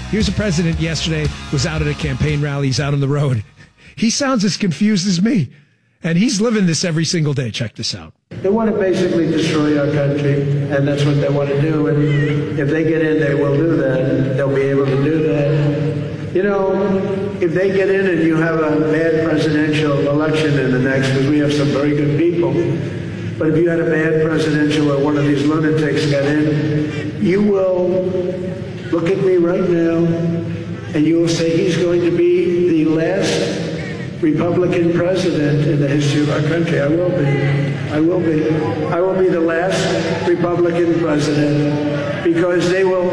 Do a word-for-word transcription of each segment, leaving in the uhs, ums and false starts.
Here's a president yesterday, was out at a campaign rally. He's out on the road. He sounds as confused as me. And he's living this every single day. Check this out. They want to basically destroy our country, and that's what they want to do. And if they get in, they will do that. They'll be able to do that. You know, if they get in and you have a bad presidential election in the next, because we have some very good people, but if you had a bad presidential or one of these lunatics got in, you will look at me right now, and you will say he's going to be the last Republican president in the history of our country. I will be. I will be. I will be the last Republican president because they will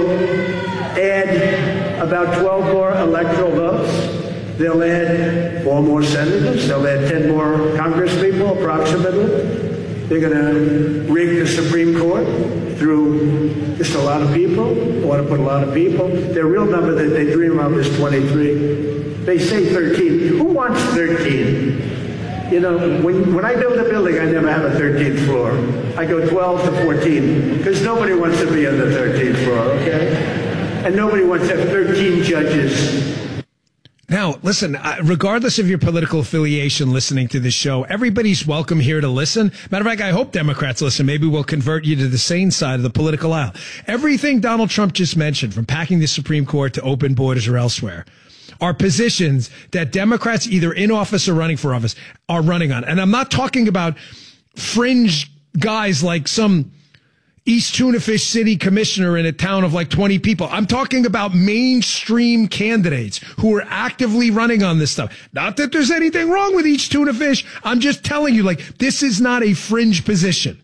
add about twelve more electoral votes. They'll add four more senators. They'll add ten more congresspeople, approximately. They're going to rig the Supreme Court through just a lot of people. They want to put a lot of people. Their real number that they dream of is twenty-three. They say thirteen. Who wants thirteen? You know, when, when I build a building, I never have a thirteenth floor. I go twelve to fourteen, because nobody wants to be on the thirteenth floor, okay? And nobody wants to have thirteen judges. Now, listen, uh, regardless of your political affiliation listening to this show, everybody's welcome here to listen. Matter of fact, I hope Democrats listen. Maybe we'll convert you to the sane side of the political aisle. Everything Donald Trump just mentioned, from packing the Supreme Court to open borders or elsewhere, are positions that Democrats, either in office or running for office, are running on. And I'm not talking about fringe guys like some East Tunafish City commissioner in a town of like twenty people. I'm talking about mainstream candidates who are actively running on this stuff. Not that there's anything wrong with East Tunafish. I'm just telling you, like, this is not a fringe position.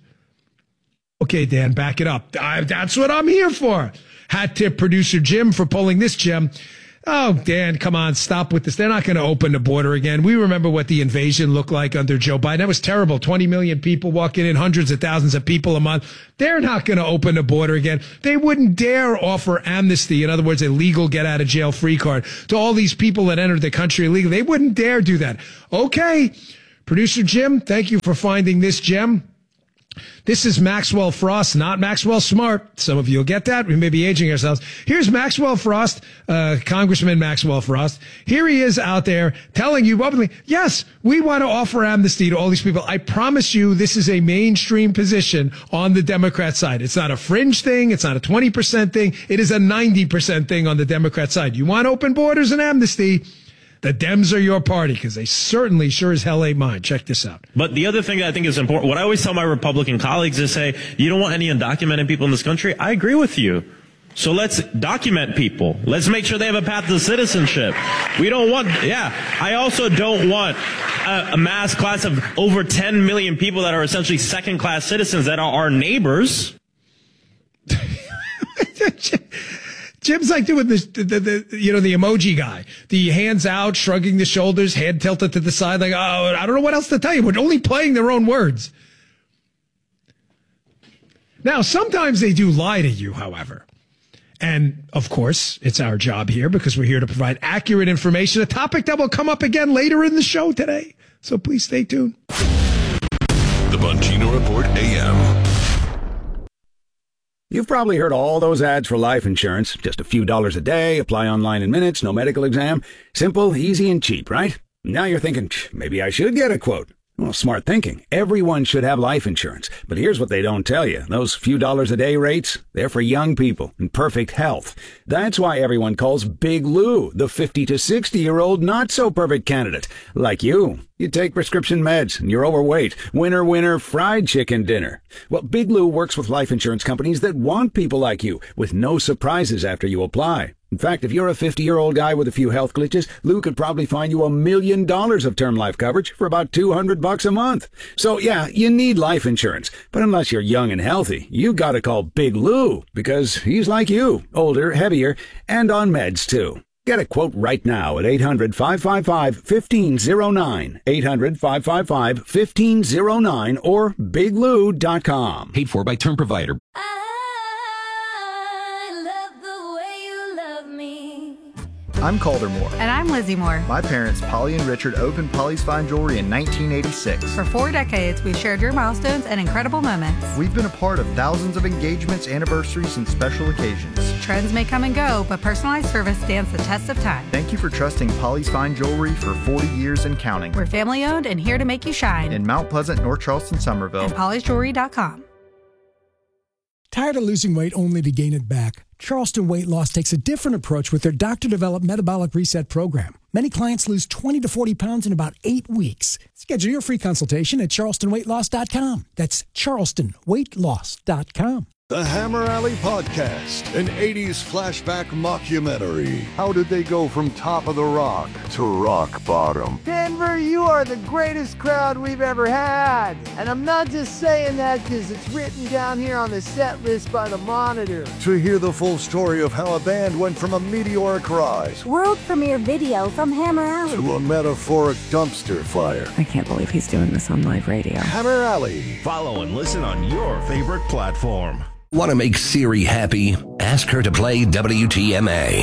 Okay, Dan, back it up. I, that's what I'm here for. Hat tip producer Jim for pulling this gem. Oh, Dan, come on, stop with this. They're not going to open the border again. We remember what the invasion looked like under Joe Biden. That was terrible. twenty million people walking in, hundreds of thousands of people a month. They're not going to open the border again. They wouldn't dare offer amnesty, in other words, a legal get-out-of-jail-free card, to all these people that entered the country illegally. They wouldn't dare do that. Okay, producer Jim, thank you for finding this gem. This is Maxwell Frost, not Maxwell Smart. Some of you will get that. We may be aging ourselves. Here's Maxwell Frost, uh, Congressman Maxwell Frost. Here he is out there telling you publicly, yes, we want to offer amnesty to all these people. I promise you this is a mainstream position on the Democrat side. It's not a fringe thing. It's not a twenty percent thing. It is a ninety percent thing on the Democrat side. You want open borders and amnesty? The Dems are your party, because they certainly sure as hell ain't mine. Check this out. But the other thing that I think is important, what I always tell my Republican colleagues is say, you don't want any undocumented people in this country? I agree with you. So let's document people. Let's make sure they have a path to citizenship. We don't want, yeah. I also don't want a, a mass class of over ten million people that are essentially second-class citizens that are our neighbors. Jim's like doing this, the, the, the, you know, the emoji guy, the hands out, shrugging the shoulders, head tilted to the side, like, oh, I don't know what else to tell you. We're only playing their own words. Now, sometimes they do lie to you, however. And, of course, it's our job here because we're here to provide accurate information, a topic that will come up again later in the show today. So please stay tuned. The Bongino Report A M. You've probably heard all those ads for life insurance. Just a few dollars a day, apply online in minutes, no medical exam. Simple, easy, and cheap, right? Now you're thinking, maybe I should get a quote. Well, smart thinking. Everyone should have life insurance. But here's what they don't tell you. Those few dollars a day rates, they're for young people in perfect health. That's why everyone calls Big Lou the fifty to sixty-year-old not-so-perfect candidate. Like you. You take prescription meds, and you're overweight. Winner, winner, fried chicken dinner. Well, Big Lou works with life insurance companies that want people like you, with no surprises after you apply. In fact, if you're a fifty-year-old guy with a few health glitches, Lou could probably find you a million dollars of term life coverage for about two hundred bucks a month. So, yeah, you need life insurance. But unless you're young and healthy, you gotta call Big Lou, because he's like you, older, heavier, and on meds, too. Get a quote right now at eight hundred, five five five, one five zero nine, eight hundred, five five five, one five zero nine, or big lou dot com. Paid for by Term Provider. I love the way you love me. I'm Calder Moore. And I'm Lizzie Moore. My parents, Polly and Richard, opened Polly's Fine Jewelry in nineteen eighty-six. For four decades, we've shared your milestones and incredible moments. We've been a part of thousands of engagements, anniversaries, and special occasions. Trends may come and go, but personalized service stands the test of time. Thank you for trusting Polly's Fine Jewelry for forty years and counting. We're family owned and here to make you shine. In Mount Pleasant, North Charleston, Somerville. And pollys jewelry dot com. Tired of losing weight only to gain it back? Charleston Weight Loss takes a different approach with their doctor-developed Metabolic Reset program. Many clients lose twenty to forty pounds in about eight weeks. Schedule your free consultation at charleston weight loss dot com. That's charleston weight loss dot com. The Hammer Alley Podcast, an eighties flashback mockumentary. How did they go from top of the rock to rock bottom? Denver, you are the greatest crowd we've ever had. And I'm not just saying that because it's written down here on the set list by the Monitor. To hear the full story of how a band went from a meteoric rise, world premiere video from Hammer Alley, to a metaphoric dumpster fire. I can't believe he's doing this on live radio. Hammer Alley. Follow and listen on your favorite platform. Want to make Siri happy? Ask her to play W T M A.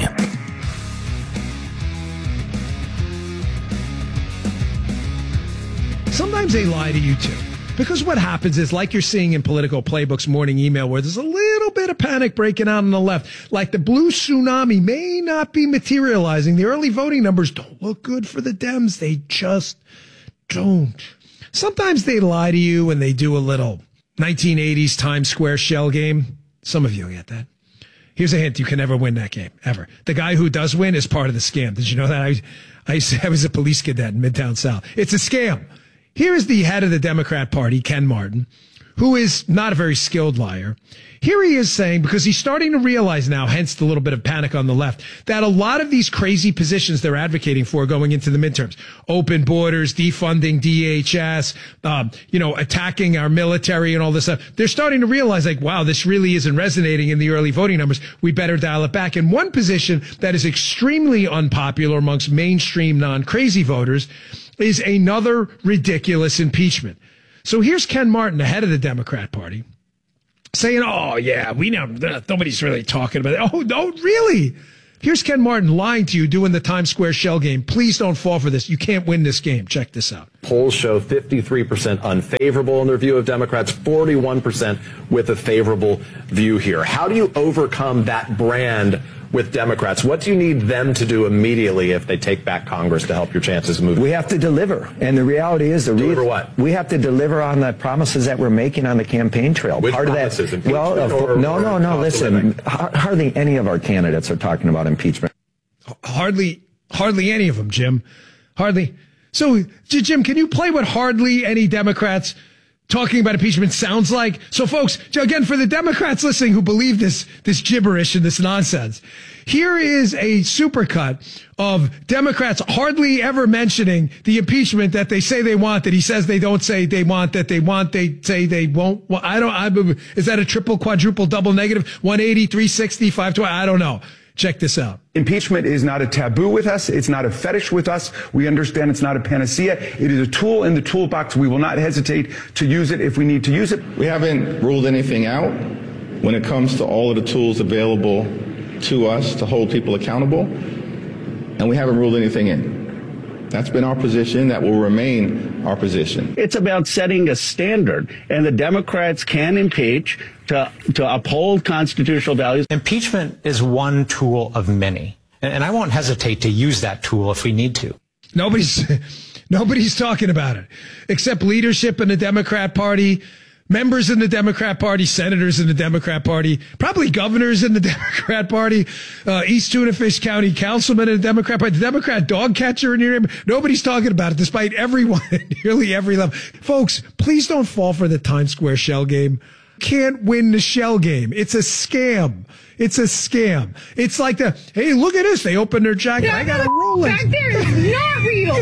Sometimes they lie to you too. Because what happens is, like you're seeing in Politico Playbook's morning email, where there's a little bit of panic breaking out on the left, like the blue tsunami may not be materializing. The early voting numbers don't look good for the Dems. They just don't. Sometimes they lie to you and they do a little nineteen eighties Times Square shell game. Some of you will get that. Here's a hint. You can never win that game, ever. The guy who does win is part of the scam. Did you know that? I, I, used to, I was a police cadet in Midtown South. It's a scam. Here is the head of the Democrat Party, Ken Martin, who is not a very skilled liar. Here he is saying, because he's starting to realize now, hence the little bit of panic on the left, that a lot of these crazy positions they're advocating for going into the midterms, open borders, defunding D H S, um, you know, attacking our military and all this stuff, they're starting to realize, like, wow, this really isn't resonating in the early voting numbers. We better dial it back. And one position that is extremely unpopular amongst mainstream non-crazy voters is another ridiculous impeachment. So here's Ken Martin, the head of the Democrat Party, saying, oh, yeah, we know, nobody's really talking about it. Oh, no, really? Here's Ken Martin lying to you, doing the Times Square shell game. Please don't fall for this. You can't win this game. Check this out. Polls show fifty-three percent unfavorable in their view of Democrats, forty-one percent with a favorable view here. How do you overcome that brand with Democrats? What do you need them to do immediately if they take back Congress to help your chances of moving? We have to deliver. And the reality is, the deliver re- what? We have to deliver on the promises that we're making on the campaign trail. Which Part promises? of that, well, uh, or, no, no, no. or Listen, hardly any of our candidates are talking about impeachment. Hardly, hardly any of them, Jim. Hardly. So, Jim, can you play what hardly any Democrats talking about impeachment sounds like? So, folks, again, for the Democrats listening who believe this, this gibberish and this nonsense, here is a supercut of Democrats hardly ever mentioning the impeachment that they say they want, that he says they don't say they want, that they want, they say they won't. Well, I don't, I, is that a triple, quadruple, double negative, one eighty, three sixty, five twenty? I don't know. Check this out. Impeachment is not a taboo with us. It's not a fetish with us. We understand it's not a panacea. It is a tool in the toolbox. We will not hesitate to use it if we need to use it. We haven't ruled anything out when it comes to all of the tools available to us to hold people accountable, and we haven't ruled anything in. That's been our position. That will remain our position. It's about setting a standard, and the Democrats can impeach to, to uphold constitutional values. Impeachment is one tool of many, and, and I won't hesitate to use that tool if we need to. Nobody's, nobody's talking about it, except leadership in the Democrat Party, members in the Democrat Party, senators in the Democrat Party, probably governors in the Democrat Party, uh, East Tunafish County councilman in the Democrat Party, the Democrat dog catcher in your neighborhood. Nobody's talking about it, despite everyone at nearly every level. Folks, please don't fall for the Times Square shell game. Can't win the shell game. It's a scam. It's a scam. It's like the, hey, look at this. They opened their jacket. I got a Rolex. Back there is not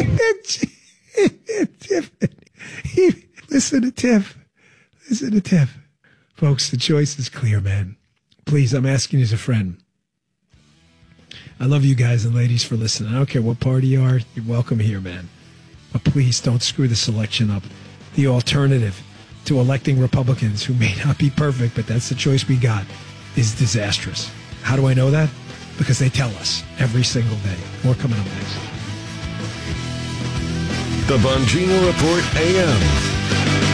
real. Listen to Tiff. Listen to Tiff. Folks, the choice is clear, man. Please, I'm asking you as a friend. I love you guys and ladies for listening. I don't care what party you are. You're welcome here, man. But please don't screw the selection up. The alternative to electing Republicans, who may not be perfect, but that's the choice we got, is disastrous. How do I know that? because they tell us every single day. More coming up next. The Bongino Report A M.